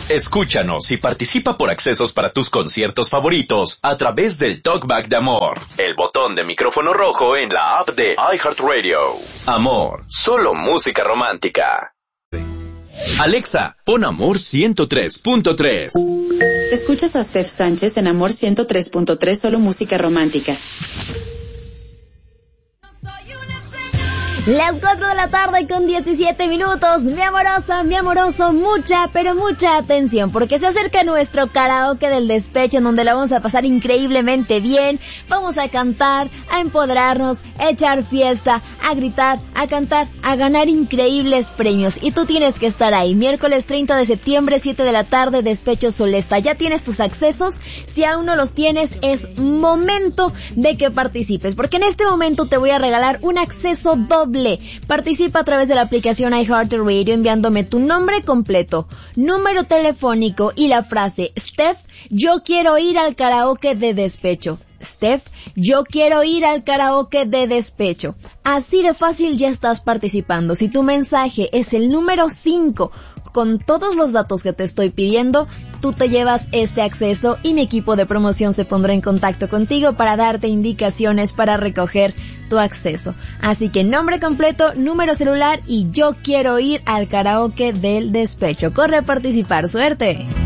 Escúchanos y participa por accesos para tus conciertos favoritos a través del Talkback de Amor, el botón de micrófono rojo en la app de iHeartRadio. Amor, solo música romántica. Alexa, pon Amor 103.3. Escuchas a Steph Sánchez en Amor 103.3, solo música romántica. Las 4 de la tarde con 17 minutos. Mi amorosa, mi amoroso, mucha, pero mucha atención, porque se acerca nuestro karaoke del despecho, en donde la vamos a pasar increíblemente bien. Vamos a cantar, a empoderarnos, a echar fiesta, a gritar, a cantar, a ganar increíbles premios. Y tú tienes que estar ahí. Miércoles 30 de septiembre, 7 de la tarde, Despecho Solesta. ¿Ya tienes tus accesos? Si aún no los tienes, es momento de que participes, porque en este momento te voy a regalar un acceso doble. Participa a través de la aplicación iHeartRadio enviándome tu nombre completo, número telefónico y la frase: Steph, yo quiero ir al karaoke de despecho. Steph, yo quiero ir al karaoke de despecho. Así de fácil ya estás participando. Si tu mensaje es el número 5 con todos los datos que te estoy pidiendo, tú te llevas ese acceso y mi equipo de promoción se pondrá en contacto contigo para darte indicaciones para recoger tu acceso. Así que nombre completo, número celular y yo quiero ir al karaoke del despecho. Corre a participar, suerte.